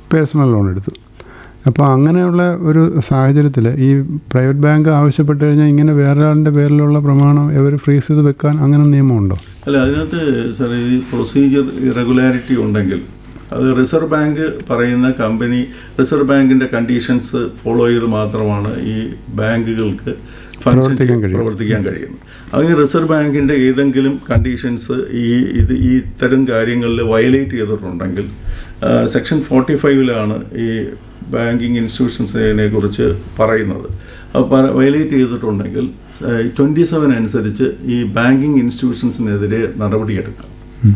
Personal loan എടുത്തു. അപ്പോൾ അങ്ങനെയുള്ള ഒരു സാഹചര്യത്തിൽ ഈ പ്രൈവറ്റ് ബാങ്ക് ആവശ്യപ്പെട്ട് കഴിഞ്ഞാൽ ഇങ്ങനെ വേറൊരാളുടെ പേരിലുള്ള പ്രമാണം ഇവർ ഫ്രീസ് ചെയ്ത് വെക്കാൻ അങ്ങനെ നിയമമുണ്ടോ? അല്ല, അതിനകത്ത് സാർ ഈ പ്രൊസീജിയർ ഇറഗുലാരിറ്റി ഉണ്ടെങ്കിൽ അത് റിസർവ് ബാങ്ക് പറയുന്ന കമ്പനി റിസർവ് ബാങ്കിൻ്റെ കണ്ടീഷൻസ് ഫോളോ ചെയ്ത് മാത്രമാണ് ഈ ബാങ്കുകൾക്ക് പ്രവർത്തിക്കാൻ കഴിയുന്നത്. അങ്ങനെ റിസർവ് ബാങ്കിൻ്റെ ഏതെങ്കിലും കണ്ടീഷൻസ് ഈ ഇത്തരം കാര്യങ്ങളിൽ വയലേറ്റ് ചെയ്തിട്ടുണ്ടെങ്കിൽ സെക്ഷൻ 45 ഈ ബാങ്കിങ് ഇൻസ്റ്റിറ്റ്യൂഷൻസിനെ കുറിച്ച് പറയുന്നത്. വയലേറ്റ് ചെയ്തിട്ടുണ്ടെങ്കിൽ 27 അനുസരിച്ച് ഈ ബാങ്കിങ് ഇൻസ്റ്റിറ്റ്യൂഷൻസിനെതിരെ നടപടിയെടുക്കാം.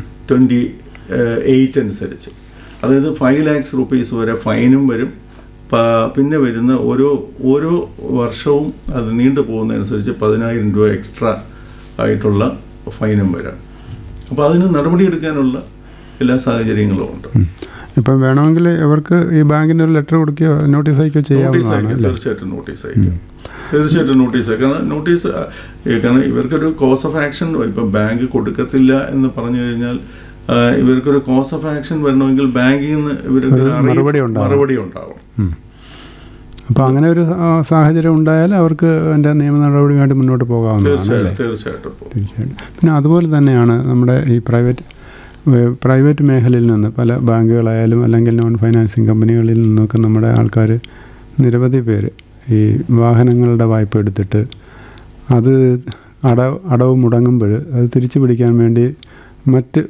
28 അനുസരിച്ച്, അതായത് 5 lakhs rupees വരെ ഫൈനും വരും. പിന്നെ വരുന്ന ഓരോ വർഷവും അത് നീണ്ടു പോകുന്നതനുസരിച്ച് 10,000 രൂപ എക്സ്ട്രാ ആയിട്ടുള്ള ഫൈനും വരാം. അപ്പോൾ അതിന് നടപടിയെടുക്കാനുള്ള എല്ലാ സാഹചര്യങ്ങളും ഉണ്ട്. ഇപ്പം വേണമെങ്കിൽ ഇവർക്ക് ഈ ബാങ്കിന് ഒരു ലെറ്റർ കൊടുക്കുകയോ നോട്ടീസ് അയക്കുകയോ ചെയ്യാവുന്നതാണ്. തീർച്ചയായിട്ടും നോട്ടീസ് അയക്കാം. കാരണം ഇവർക്കൊരു കോസ് ഓഫ് ആക്ഷൻ ഇപ്പം ബാങ്ക് കൊടുക്കത്തില്ല എന്ന് പറഞ്ഞു കഴിഞ്ഞാൽ ഇവർക്കൊരു കോസ് ഓഫ് ആക്ഷൻ വരണമെങ്കിൽ ബാങ്കിൽ നിന്ന് ഇവർക്ക് മറുപടി ഉണ്ടാവും. അപ്പോൾ അങ്ങനെ ഒരു സാഹചര്യം ഉണ്ടായാൽ അവർക്ക് അതിൻ്റെ നിയമ നടപടിയുമായിട്ട് മുന്നോട്ട് പോകാവുന്നതാണ്. തീർച്ചയായിട്ടും. പിന്നെ അതുപോലെ തന്നെയാണ് നമ്മുടെ ഈ പ്രൈവറ്റ് മേഖലയിൽ നിന്ന് പല ബാങ്കുകളായാലും അല്ലെങ്കിൽ നോൺ ഫൈനാൻസിങ് കമ്പനികളിൽ നിന്നൊക്കെ നമ്മുടെ ആൾക്കാർ നിരവധി പേര് ഈ വാഹനങ്ങളുടെ വായ്പ എടുത്തിട്ട് അത് അടവ് മുടങ്ങുമ്പോൾ അത് തിരിച്ചു പിടിക്കാൻ വേണ്ടി മറ്റ്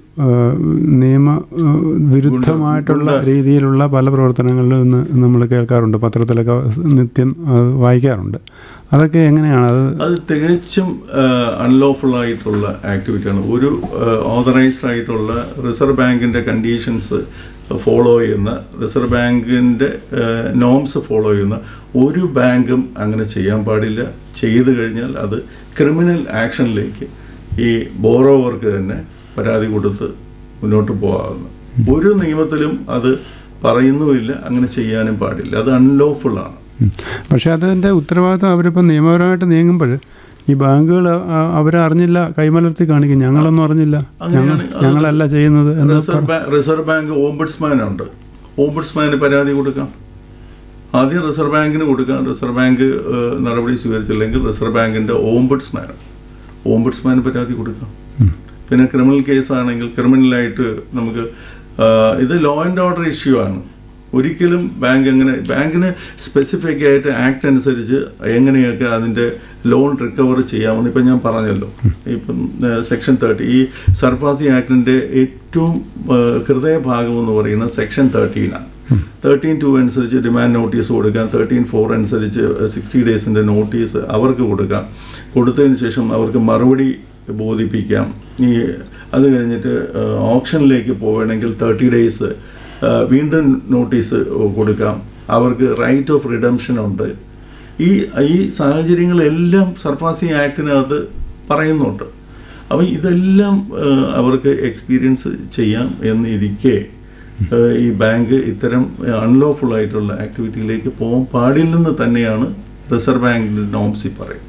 നിയമവിരുദ്ധമായിട്ടുള്ള രീതിയിലുള്ള പല പ്രവർത്തനങ്ങളിലും ഇന്ന് നമ്മൾ കേൾക്കാറുണ്ട്, പത്രത്തിലൊക്കെ നിത്യം വായിക്കാറുണ്ട്. അതൊക്കെ എങ്ങനെയാണ്? അത് തികച്ചും അൺലോഫുൾ ആയിട്ടുള്ള ആക്ടിവിറ്റിയാണ്. ഒരു ഓതറൈസ്ഡ് ആയിട്ടുള്ള റിസർവ് ബാങ്കിൻ്റെ കണ്ടീഷൻസ് ഫോളോ ചെയ്യുന്ന, റിസർവ് ബാങ്കിൻ്റെ നോംസ് ഫോളോ ചെയ്യുന്ന ഒരു ബാങ്കും അങ്ങനെ ചെയ്യാൻ പാടില്ല. ചെയ്തു കഴിഞ്ഞാൽ അത് ക്രിമിനൽ ആക്ഷനിലേക്ക് ഈ ബോറോവർക്ക് തന്നെ പരാതി കൊടുത്ത് മുന്നോട്ട് പോകാവുന്ന ഒരു നിയമത്തിലും അത് പറയുന്നുമില്ല. അങ്ങനെ ചെയ്യാനും പാടില്ല. അത് അൺലോഫുള്ളാണ്. പക്ഷേ അതിൻ്റെ ഉത്തരവാദിത്വം അവരിപ്പോൾ നിയമപരമായിട്ട് നീങ്ങുമ്പോൾ ഈ ബാങ്കുകൾ അവരറിഞ്ഞില്ല, കൈമലർത്തി കാണിക്കും, ഞങ്ങളൊന്നും അറിഞ്ഞില്ല, ഞങ്ങളല്ല ചെയ്യുന്നത്. Reserve bank ഓംബുഡ്സ്മാനുണ്ട്. ഓംബുഡ്സ്മാന് പരാതി കൊടുക്കാം. ആദ്യം റിസർവ് ബാങ്കിന് കൊടുക്കാം. റിസർവ് ബാങ്ക് നടപടി സ്വീകരിച്ചില്ലെങ്കിൽ റിസർവ് ബാങ്കിൻ്റെ ഓംബുഡ്സ്മാന് പരാതി കൊടുക്കാം. പിന്നെ ക്രിമിനൽ കേസാണെങ്കിൽ ക്രിമിനലായിട്ട് നമുക്ക് ഇത് ലോ ആൻഡ് ഓർഡർ ഇഷ്യൂ ആണ്. ഒരിക്കലും ബാങ്കിന് സ്പെസിഫിക് ആയിട്ട് ആക്ട് അനുസരിച്ച് എങ്ങനെയൊക്കെ അതിൻ്റെ ലോൺ റിക്കവർ ചെയ്യാമെന്ന് ഇപ്പം ഞാൻ പറഞ്ഞല്ലോ. ഇപ്പം സെക്ഷൻ 30 ഈ സർഫാസി ആക്ടിൻ്റെ ഏറ്റവും ഹൃദയഭാഗം എന്ന് പറയുന്നത് സെക്ഷൻ 13 13(2) അനുസരിച്ച് ഡിമാൻഡ് നോട്ടീസ് കൊടുക്കാം. 13(4) അനുസരിച്ച് 60 days നോട്ടീസ് അവർക്ക് കൊടുക്കാം. കൊടുത്തതിന് ശേഷം അവർക്ക് മറുപടി ബോധിപ്പിക്കാം. അത് കഴിഞ്ഞിട്ട് ഓപ്ഷനിലേക്ക് പോവുകയാണെങ്കിൽ 30 days വീണ്ടും നോട്ടീസ് കൊടുക്കാം. അവർക്ക് റൈറ്റ് ഓഫ് റിഡംഷൻ ഉണ്ട്. ഈ സാഹചര്യങ്ങളെല്ലാം സർഫാസി ആക്ടിനകത്ത് പറയുന്നുണ്ട്. അപ്പം ഇതെല്ലാം അവർക്ക് എക്സ്പീരിയൻസ് ചെയ്യാം എന്നിരിക്കെ ഈ ബാങ്ക് ഇത്തരം അൺലോഫുൾ ആയിട്ടുള്ള ആക്ടിവിറ്റിയിലേക്ക് പോകാൻ പാടില്ലെന്ന് തന്നെയാണ് റിസർവ് ബാങ്കിൻ്റെ നോംസി പറയുന്നത്.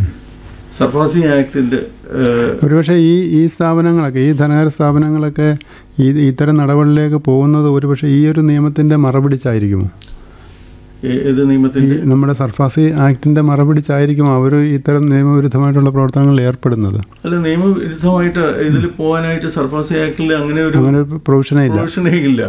സർഫാസി ആക്ടിൻ്റെ ഒരുപക്ഷെ ഈ സ്ഥാപനങ്ങളൊക്കെ, ഈ ധനകാര്യ സ്ഥാപനങ്ങളൊക്കെ ഇത്തരം നടപടികളിലേക്ക് പോകുന്നത് ഒരുപക്ഷെ ഈ ഒരു നിയമത്തിൻ്റെ മറപിടിച്ചായിരിക്കുമോ? ഏത് നിയമത്തിൻ്റെ? നമ്മുടെ സർഫാസി ആക്ടിൻ്റെ മറപിടിച്ചായിരിക്കും അവർ ഇത്തരം നിയമവിരുദ്ധമായിട്ടുള്ള പ്രവർത്തനങ്ങളിൽ ഏർപ്പെടുന്നത്. അല്ല, നിയമവിരുദ്ധമായിട്ട് ഇതിൽ പോകാനായിട്ട് സർഫാസി ആക്ടിൽ അങ്ങനെ ഒരു പ്രൊവിഷനേ ഇല്ല.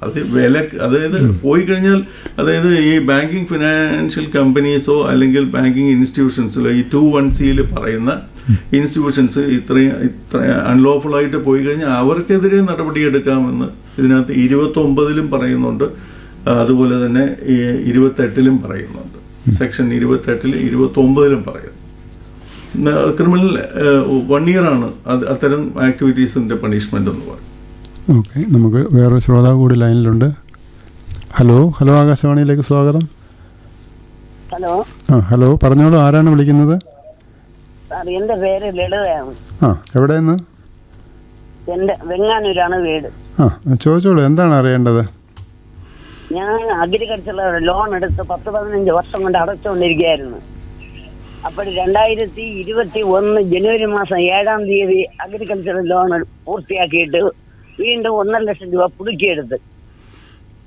അതായത് പോയി കഴിഞ്ഞാൽ, അതായത് ഈ ബാങ്കിങ് ഫിനാൻഷ്യൽ കമ്പനീസോ അല്ലെങ്കിൽ ബാങ്കിങ് ഇൻസ്റ്റിറ്റ്യൂഷൻസിലോ ഈ 2(1)(c) പറയുന്ന ഇൻസ്റ്റിറ്റ്യൂഷൻസ് ഇത്ര അൺലോഫുള്ളായിട്ട് പോയി കഴിഞ്ഞാൽ അവർക്കെതിരെ നടപടിയെടുക്കാമെന്ന് ഇതിനകത്ത് 29 പറയുന്നുണ്ട്. അതുപോലെ തന്നെ ഈ 28 പറയുന്നുണ്ട്. സെക്ഷൻ 28 29 പറയുന്നു. ക്രിമിനൽ 1 year അത്തരം ആക്ടിവിറ്റീസിൻ്റെ പണിഷ്മെൻ്റ് എന്ന് പറയും. ഓക്കെ, നമുക്ക് വേറൊരു ശ്രോതാവ് കൂടി ലൈനിലുണ്ട്. ഹലോ ആകാശവാണിയിലേക്ക് സ്വാഗതം. ഹലോ പറഞ്ഞോളൂ, ആരാണ് വിളിക്കുന്നത്? എൻ്റെ പേര് ലളിതയാണ്. എവിടെയെന്ന്? എൻ്റെ വെങ്ങാനൂരാണ് വീട്. ചോദിച്ചോളൂ, എന്താണ് അറിയേണ്ടത്? ഞാൻ അഗ്രികൾച്ചർ ലോൺ എടുത്ത് 10-15 വർഷം കൊണ്ട് അടച്ചുകൊണ്ടിരിക്കുകയായിരുന്നു. അപ്പോൾ 2021 ജനുവരി മാസം 7-ാം തീയതി അഗ്രികൾച്ചർ ലോൺ പൂർത്തിയാക്കിയിട്ട് വീണ്ടും 1.5 ലക്ഷം രൂപ പുതുക്കിയെടുത്ത്